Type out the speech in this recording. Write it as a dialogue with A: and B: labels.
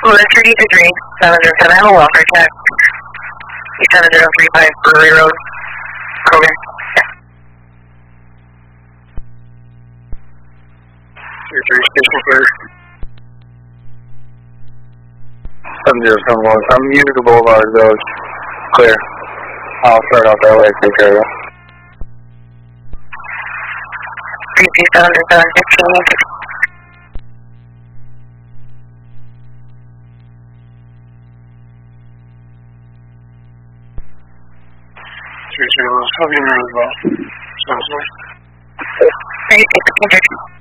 A: Entry agreed. 707, have a welfare check. 7035 Brewery Road, Krogan.
B: Tier 3 station clear. 7071, I'm Utica Boulevard, those clear. I'll start off that way, take care of that.
A: 327715.
B: Two zeros, how do you know as well? So,
A: Thank you.